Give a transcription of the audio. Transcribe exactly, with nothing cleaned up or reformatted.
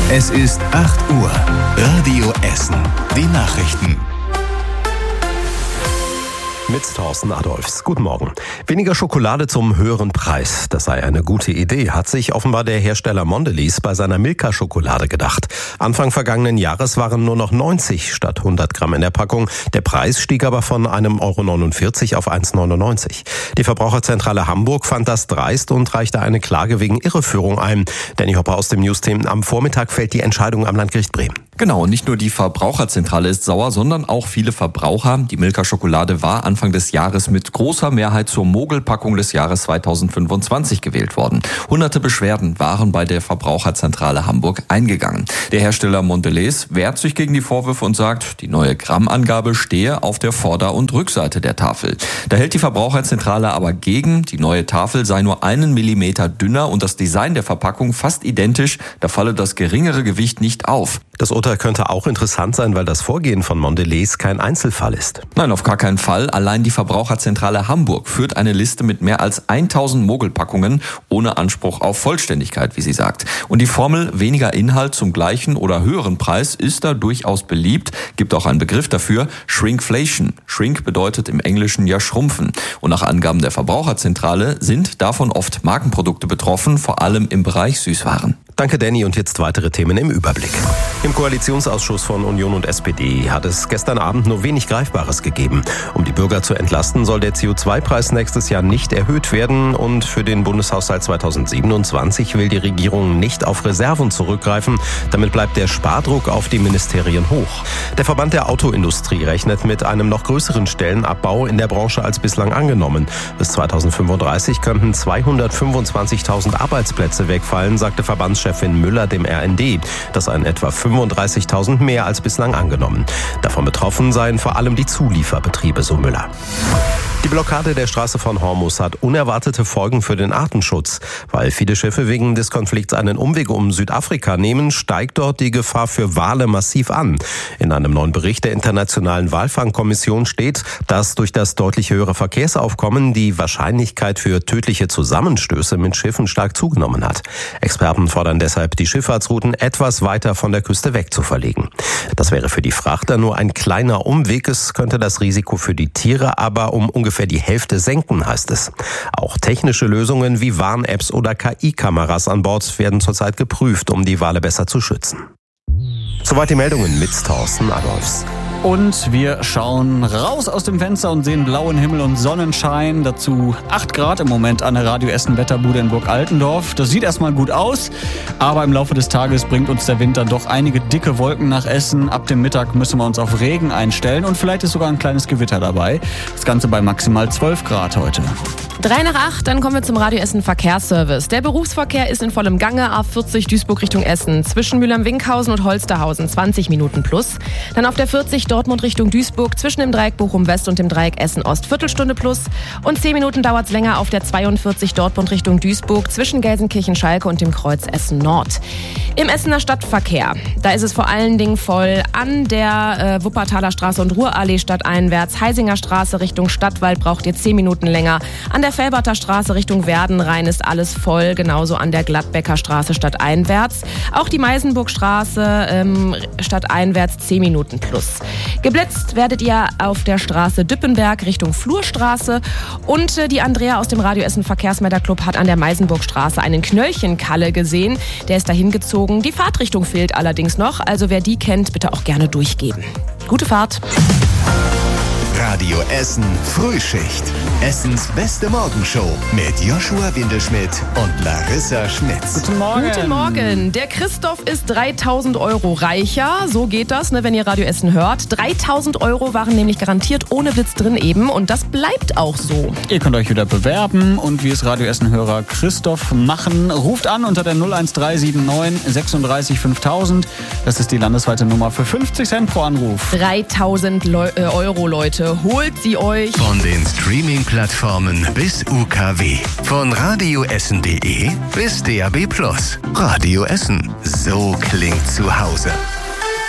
Es ist acht Uhr. Radio Essen. Die Nachrichten. Mit Thorsten Adolfs. Guten Morgen. Weniger Schokolade zum höheren Preis. Das sei eine gute Idee, hat sich offenbar der Hersteller Mondelez bei seiner Milka-Schokolade gedacht. Anfang vergangenen Jahres waren nur noch neunzig statt hundert Gramm in der Packung. Der Preis stieg aber von einem Euro neunundvierzig auf eins neunundneunzig. Die Verbraucherzentrale Hamburg fand das dreist und reichte eine Klage wegen Irreführung ein. Danny Hopper aus dem Newsteam. Am Vormittag fällt die Entscheidung am Landgericht Bremen. Genau, nicht nur die Verbraucherzentrale ist sauer, sondern auch viele Verbraucher. Die Milka-Schokolade war Anfang des Jahres mit großer Mehrheit zur Mogelpackung des Jahres zweitausendfünfundzwanzig gewählt worden. Hunderte Beschwerden waren bei der Verbraucherzentrale Hamburg eingegangen. Der Hersteller Mondelez wehrt sich gegen die Vorwürfe und sagt, die neue Grammangabe stehe auf der Vorder- und Rückseite der Tafel. Da hält die Verbraucherzentrale aber gegen, die neue Tafel sei nur einen Millimeter dünner und das Design der Verpackung fast identisch, da falle das geringere Gewicht nicht auf. Das Urteil könnte auch interessant sein, weil das Vorgehen von Mondelez kein Einzelfall ist. Nein, auf gar keinen Fall. Allein die Verbraucherzentrale Hamburg führt eine Liste mit mehr als tausend Mogelpackungen ohne Anspruch auf Vollständigkeit, wie sie sagt. Und die Formel weniger Inhalt zum gleichen oder höheren Preis ist da durchaus beliebt. Gibt auch einen Begriff dafür, Shrinkflation. Shrink bedeutet im Englischen ja schrumpfen. Und nach Angaben der Verbraucherzentrale sind davon oft Markenprodukte betroffen, vor allem im Bereich Süßwaren. Danke, Danny. Und jetzt weitere Themen im Überblick. Im Koalitionsausschuss von Union und S P D hat es gestern Abend nur wenig Greifbares gegeben. Um die Bürger zu entlasten, soll der C O zwei Preis nächstes Jahr nicht erhöht werden. Und für den Bundeshaushalt zweitausendsiebenundzwanzig will die Regierung nicht auf Reserven zurückgreifen. Damit bleibt der Spardruck auf die Ministerien hoch. Der Verband der Autoindustrie rechnet mit einem noch größeren Stellenabbau in der Branche als bislang angenommen. Bis zweitausendfünfunddreißig könnten zweihundertfünfundzwanzigtausend Arbeitsplätze wegfallen, sagte Verbandschef Chefin Müller dem R N D. Das seien etwa fünfunddreißigtausend mehr als bislang angenommen. Davon betroffen seien vor allem die Zulieferbetriebe, so Müller. Die Blockade der Straße von Hormuz hat unerwartete Folgen für den Artenschutz. Weil viele Schiffe wegen des Konflikts einen Umweg um Südafrika nehmen, steigt dort die Gefahr für Wale massiv an. In einem neuen Bericht der Internationalen Walfangkommission steht, dass durch das deutlich höhere Verkehrsaufkommen die Wahrscheinlichkeit für tödliche Zusammenstöße mit Schiffen stark zugenommen hat. Experten fordern deshalb, die Schifffahrtsrouten etwas weiter von der Küste weg zu verlegen. Das wäre für die Frachter nur ein kleiner Umweg. Es könnte das Risiko für die Tiere aber um ungefähr ungefähr die Hälfte senken, heißt es. Auch technische Lösungen wie Warn-Apps oder K I-Kameras an Bord werden zurzeit geprüft, um die Wale besser zu schützen. Soweit die Meldungen mit Thorsten Adolfs. Und wir schauen raus aus dem Fenster und sehen blauen Himmel und Sonnenschein. Dazu acht Grad im Moment an der Radio Essen Wetterbude in Burg Altendorf. Das sieht erstmal gut aus, aber im Laufe des Tages bringt uns der Winter doch einige dicke Wolken nach Essen. Ab dem Mittag müssen wir uns auf Regen einstellen und vielleicht ist sogar ein kleines Gewitter dabei. Das Ganze bei maximal zwölf Grad heute. Drei nach acht, dann kommen wir zum Radio Essen Verkehrsservice. Der Berufsverkehr ist in vollem Gange. A vierzig Duisburg Richtung Essen. Zwischen Mülheim-Winkhausen und Holsterhausen zwanzig Minuten plus. Dann auf der vierzig Dortmund Richtung Duisburg zwischen dem Dreieck Bochum West und dem Dreieck Essen Ost Viertelstunde plus. Und zehn Minuten dauert es länger auf der zweiundvierzig Dortmund Richtung Duisburg zwischen Gelsenkirchen-Schalke und dem Kreuz Essen Nord. Im Essener Stadtverkehr, da ist es vor allen Dingen voll an der äh, Wuppertaler Straße und Ruhrallee stadteinwärts. Heisinger Straße Richtung Stadtwald braucht ihr zehn Minuten länger. An der Felberter Straße Richtung Werdenrhein ist alles voll, genauso an der Gladbecker Straße stadteinwärts. Auch die Meisenburgstraße ähm, stadteinwärts zehn Minuten plus. Geblitzt werdet ihr auf der Straße Düppenberg Richtung Flurstraße und äh, die Andrea aus dem Radio Essen Verkehrsmelderclub hat an der Meisenburgstraße einen Knöllchenkalle gesehen. Der ist dahin gezogen. Die Fahrtrichtung fehlt allerdings noch, also wer die kennt, bitte auch gerne durchgeben. Gute Fahrt! Radio Essen Frühschicht. Essens beste Morgenshow mit Joshua Windelschmidt und Larissa Schmitz. Guten Morgen. Guten Morgen. Der Christoph ist dreitausend Euro reicher. So geht das, ne, wenn ihr Radio Essen hört. dreitausend Euro waren nämlich garantiert ohne Witz drin eben und das bleibt auch so. Ihr könnt euch wieder bewerben und wie es Radio Essen-Hörer Christoph machen, ruft an unter der null eins drei sieben neun sechsunddreißig fünftausend. Das ist die landesweite Nummer für fünfzig Cent pro Anruf. dreitausend Leu- äh, Euro, Leute. Holt sie euch. Von den Streaming-Plattformen bis U K W. Von radioessen punkt de bis D A B plus. Radio Essen. So klingt zu Hause.